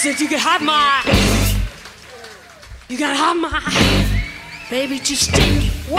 said you can have my, you can have my, baby, just take